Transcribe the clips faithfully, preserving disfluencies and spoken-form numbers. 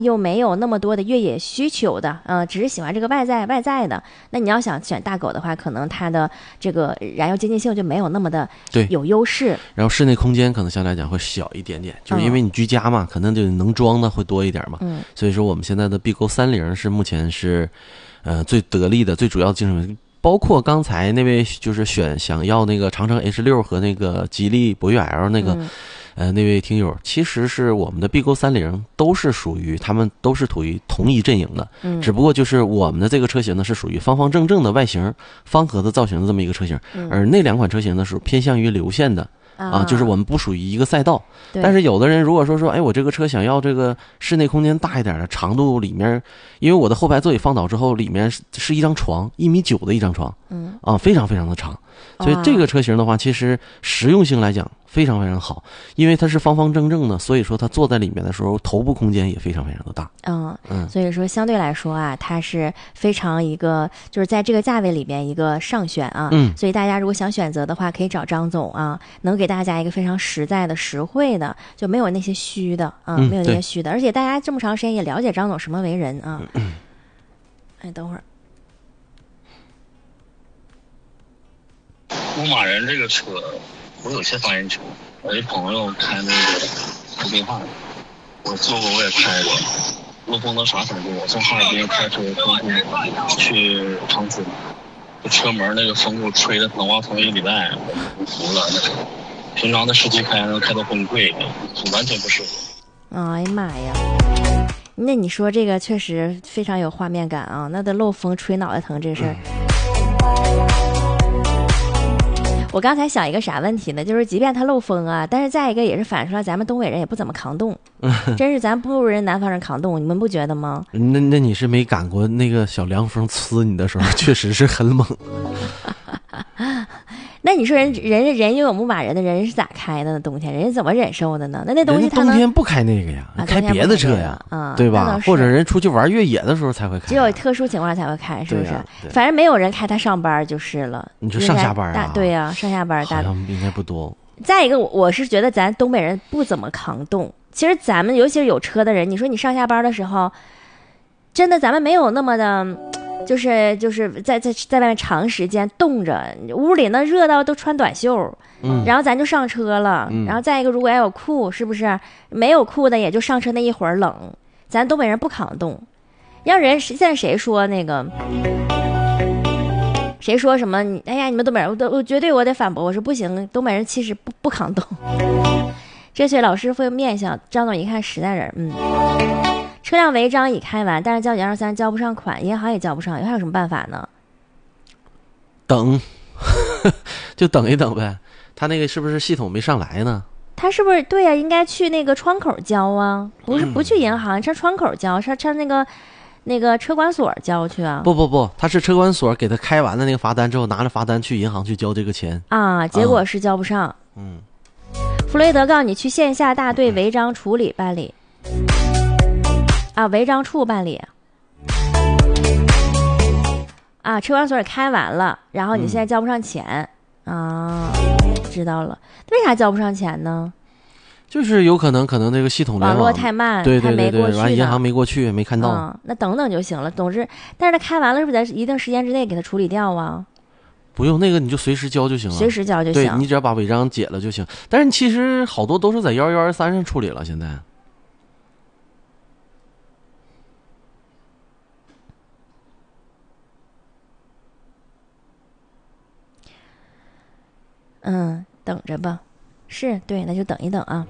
又没有那么多的越野需求的，呃，只是喜欢这个外在外在的。那你要想选大狗的话，可能它的这个燃油经济性就没有那么的有优势。 然后室内空间可能相对来讲会小一点点，就是因为你居家嘛，嗯、可能就能装的会多一点嘛。 嗯， 所以说我们现在的 B 勾三零是目前是，呃，最得力的、最主要的竞争力。包括刚才那位就是选想要那个长城 H 六和那个吉利博越 L 那个。嗯呃，那位听友，其实是我们的 B 勾三零都是属于，他们都是属于同一阵营的， 嗯， 只不过就是我们的这个车型呢是属于方方正正的外形、方盒子造型的这么一个车型， 嗯、 而那两款车型呢是偏向于流线的。啊，就是我们不属于一个赛道，但是有的人如果说说，哎，我这个车想要这个室内空间大一点的，长度里面，因为我的后排座椅放倒之后，里面是是一张床，一米九的一张床， 嗯， 啊，非常非常的长，所以这个车型的话，其实实用性来讲非常非常好，因为它是方方正正的，所以说它坐在里面的时候，头部空间也非常非常的大， 嗯嗯，所以说相对来说啊，它是非常一个就是在这个价位里边一个上选啊， 嗯， 所以大家如果想选择的话，可以找张总啊，能给大家一个非常实在的、实惠的，就没有那些虚的啊， 嗯、 没有那些虚的，而且大家这么长时间也了解张总什么为人啊。 嗯、 哎，等会儿， 牧马人这个车，我有些发言权。我一朋友开那个普宾汉，我坐过，我也开过。漏风都啥程度？我从哈尔滨开车从去长春，车门那个风给我吹的能往同一个礼拜，我服了。那时候平常的司机开能开到崩溃，完全不适合。 哎呀妈呀！那你说这个确实非常有画面感啊！那得漏风吹脑袋疼这事儿。我刚才想一个啥问题呢？就是即便它漏风啊，但是再一个也是反映出来咱们东北人也不怎么扛冻，真是咱不如人南方人扛冻，你们不觉得吗？ 那那你是没赶过那个小凉风呲你的时候，确实是很猛。 那你说人人人人拥有牧马人的人是咋开的呢？冬天人家怎么忍受的呢？那那东西他冬天不开那个呀， 啊、 开别的车呀， 啊、 对吧？或者人出去玩越野的时候才会开， 只有特殊情况才会开，是不是？ 啊、 反正没有人开它上班就是了。 你说上下班啊？ 对呀、啊，上下班大应该不多。 再一个，我是觉得咱东北人不怎么扛冻。其实咱们尤其是有车的人，你说你上下班的时候，真的咱们没有那么的。就是就是在在在外面长时间冻着，屋里那热到都穿短袖， 嗯， 然后咱就上车了， 嗯、 然后再一个如果要有裤，是不是没有裤的也就上车那一会儿冷，咱东北人不扛冻，让人现在谁说那个谁说什么你哎呀你们东北人，我都我绝对我得反驳，我说不行，东北人其实不不扛冻。这岁老师傅面相，张总一看实在人，嗯。车辆违章已开完，但是交九二三交不上款，银行也交不上，还有什么办法呢？ 等，就等一等呗。他那个是不是系统没上来呢？ 他是不是对呀、啊？应该去那个窗口交啊，不是不去银行，上窗口交，上上那个那个车管所交去啊？ 不不不，他是车管所给他开完了那个罚单之后，拿着罚单去银行去交这个钱啊，结果是交不上。 嗯， 弗雷德告诉你去线下大队违章处理办理。啊，违章处办理啊，车管所也开完了，然后你现在交不上钱、嗯、啊，知道了。为啥交不上钱呢？ 就是有可能，可能那个系统网络太慢， 对对对对， 完银行没过去，没看到、 嗯。那等等就行了。总之，但是他开完了，是不是在一定时间之内给他处理掉啊？ 不用，那个你就随时交就行了， 随时交就行。 对，你只要把违章解了就行。但是其实好多都是在幺幺二三上处理了，现在。 嗯，等着吧，是对，那就等一等啊。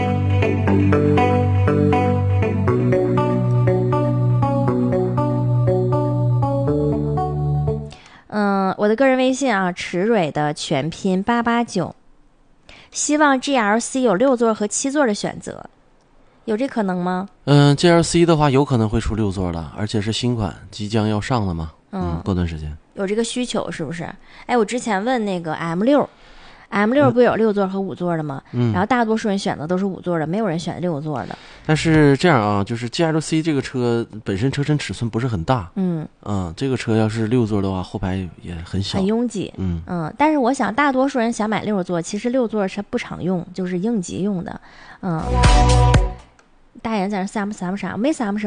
嗯，我的个人微信啊，池蕊的全拼八八九，希望 G L C 有六座和七座的选择，有这可能吗？ 嗯 ，G L C 的话有可能会出六座的，而且是新款，即将要上了嘛。嗯，嗯过段时间有这个需求是不是？哎，我之前问那个 M 六。M 六不有六座和五座的吗？嗯，然后大多数人选的都是五座的，没有人选六座的。 但是这样啊，就是 G L C 这个车本身车身尺寸不是很大， 嗯嗯，这个车要是六座的话，后排也很小， 很拥挤， 嗯嗯。但是我想，大多数人想买六座，其实六座是不常用，就是应急用的，嗯。 大眼在那撒么撒么啥？没撒么什么。